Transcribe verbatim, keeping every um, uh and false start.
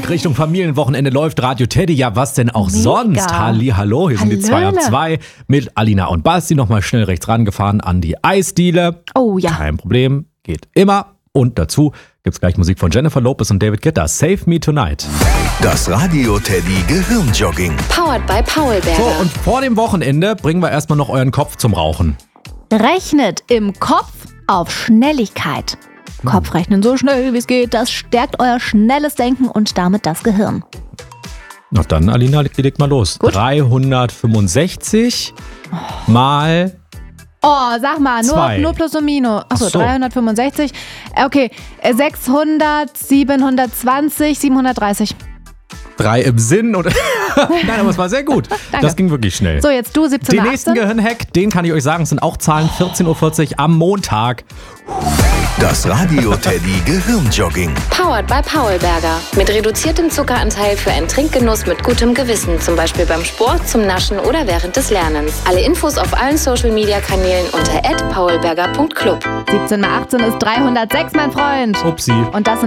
Musik Richtung Familienwochenende läuft Radio Teddy. Ja, was denn auch Mega. sonst? Halli, hallo, hier sind die zwei ab zwei mit Alina und Basti. Nochmal schnell rechts rangefahren an die Eisdiele. Oh ja. Kein Problem, geht immer. Und dazu gibt's gleich Musik von Jennifer Lopez und David Guetta. Save Me Tonight. Das Radio Teddy Gehirnjogging. Powered by Paulberger. So, und vor dem Wochenende bringen wir erstmal noch euren Kopf zum Rauchen. Rechnet im Kopf auf Schnelligkeit. Kopfrechnen so schnell wie es geht, das stärkt euer schnelles Denken und damit das Gehirn. Na dann, Alina, leg mal los. Gut. dreihundertfünfundsechzig mal... Oh, sag mal, nur, Zwei. nur Plus und Minus. Achso, Ach so. dreihundertfünfundsechzig. Okay, sechshundert, siebenhundertzwanzig, siebenhundertdreißig. Drei im Sinn oder? Nein, aber es war sehr gut. Danke. Das ging wirklich schnell. So, jetzt du, siebzehn, Den nächsten achtzehn. Gehirnhack, den kann ich euch sagen, sind auch Zahlen vierzehn Uhr vierzig am Montag. Das Radio Teddy Gehirnjogging. Powered by Paulberger. Mit reduziertem Zuckeranteil für einen Trinkgenuss mit gutem Gewissen. Zum Beispiel beim Sport, zum Naschen oder während des Lernens. Alle Infos auf allen Social-Media-Kanälen unter at paulberger punkt club. siebzehn mal achtzehn ist dreihundertsechs, mein Freund. Upsi. Und das